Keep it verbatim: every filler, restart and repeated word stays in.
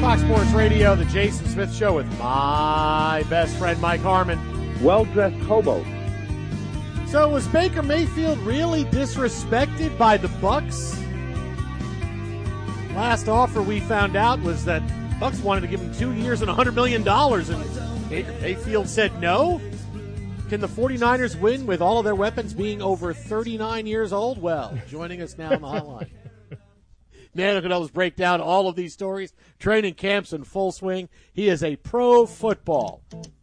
Fox Sports Radio, the Jason Smith Show with my best friend, Mike Harmon. Well-dressed hobo. So was Baker Mayfield really disrespected by the Bucs? Last offer we found out was that Bucs wanted to give him two years and one hundred million dollars, and Baker Mayfield said no? Can the 49ers win with all of their weapons being over thirty-nine years old? Well, joining us now on the hotline. Man who can always break down all of these stories. Training camps in full swing. He is a pro football